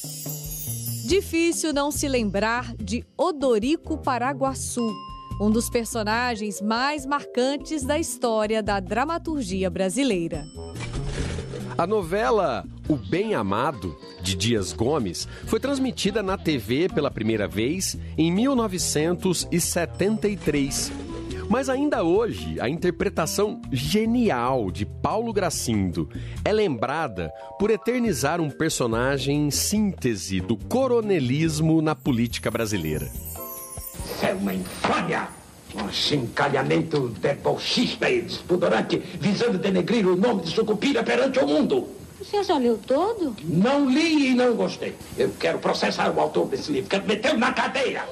Difícil não se lembrar de Odorico Paraguaçu, um dos personagens mais marcantes da história da dramaturgia brasileira. A novela O Bem Amado, de Dias Gomes, foi transmitida na TV pela primeira vez em 1973. Mas ainda hoje, a interpretação genial de Paulo Gracindo é lembrada por eternizar um personagem em síntese do coronelismo na política brasileira. Isso é uma infâmia! Um chincalhamento debochista e despudorante, visando denegrir o nome de Sucupira perante o mundo. O senhor já leu todo? Não li e não gostei. Eu quero processar o autor desse livro, quero metê-lo na cadeia.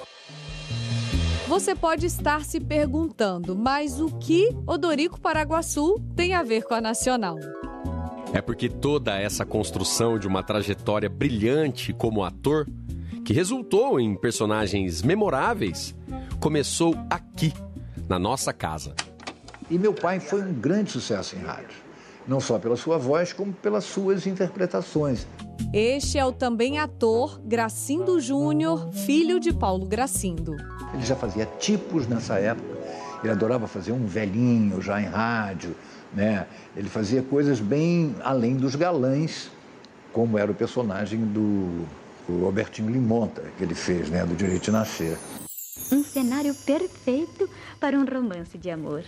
Você pode estar se perguntando, mas o que Odorico Paraguaçu tem a ver com a Nacional? É porque toda essa construção de uma trajetória brilhante como ator, que resultou em personagens memoráveis, começou aqui, na nossa casa. E meu pai foi um grande sucesso em rádio, não só pela sua voz, como pelas suas interpretações. Este é o também ator Gracindo Júnior, filho de Paulo Gracindo. Ele já fazia tipos nessa época, ele adorava fazer um velhinho já em rádio, né? Ele fazia coisas bem além dos galãs, como era o personagem do Albertinho Limonta, que ele fez, né? Do Direito de Nascer. Um cenário perfeito para um romance de amor.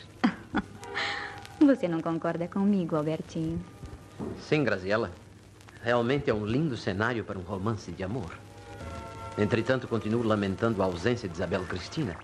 Você não concorda comigo, Albertinho? Sim, Graziella. Realmente é um lindo cenário para um romance de amor. Entretanto, continuo lamentando a ausência de Isabel Cristina.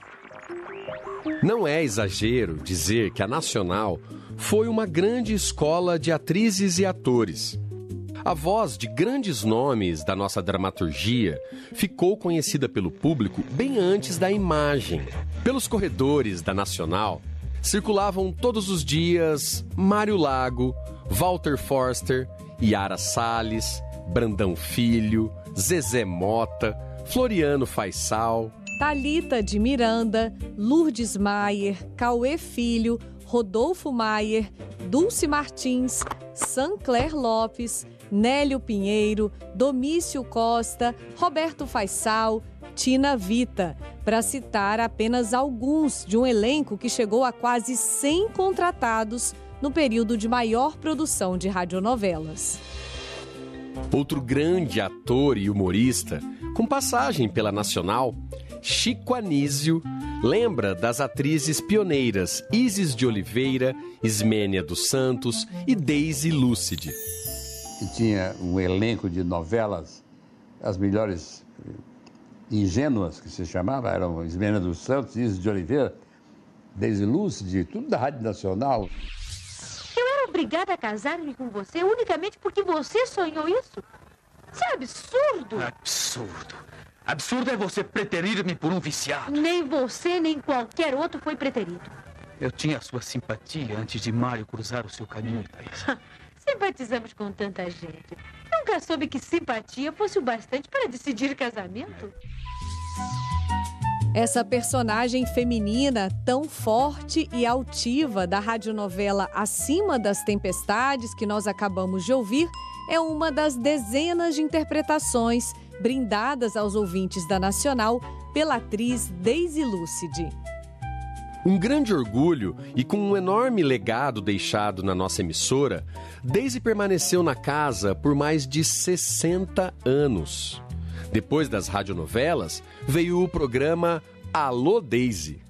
Não é exagero dizer que a Nacional foi uma grande escola de atrizes e atores. A voz de grandes nomes da nossa dramaturgia ficou conhecida pelo público bem antes da imagem. Pelos corredores da Nacional, circulavam todos os dias Mário Lago, Walter Forster, Yara Salles, Brandão Filho, Zezé Mota, Floriano Faisal, Thalita de Miranda, Lourdes Maier, Cauê Filho, Rodolfo Maier, Dulce Martins, Sancler Lopes, Nélio Pinheiro, Domício Costa, Roberto Faisal, Tina Vita, para citar apenas alguns de um elenco que chegou a quase 100 contratados no período de maior produção de radionovelas. Outro grande ator e humorista, com passagem pela Nacional, Chico Anísio, lembra das atrizes pioneiras Isis de Oliveira, Ismênia dos Santos e Daisy Lúcide. E tinha um elenco de novelas, as melhores ingênuas que se chamava, eram Ismênia dos Santos, Isis de Oliveira, Daisy Lúcide, tudo da Rádio Nacional. Eu era obrigada a casar-me com você unicamente porque você sonhou isso? Isso é absurdo! Absurdo! Absurdo é você preterir-me por um viciado. Nem você, nem qualquer outro foi preterido. Eu tinha a sua simpatia antes de Mário cruzar o seu caminho, Thaís. Simpatizamos com tanta gente. Nunca soube que simpatia fosse o bastante para decidir casamento. Essa personagem feminina tão forte e altiva da radionovela Acima das Tempestades, que nós acabamos de ouvir, é uma das dezenas de interpretações brindadas aos ouvintes da Nacional pela atriz Daisy Lúcide. Um grande orgulho e com um enorme legado deixado na nossa emissora, Daisy permaneceu na casa por mais de 60 anos. Depois das radionovelas, veio o programa Alô Daisy.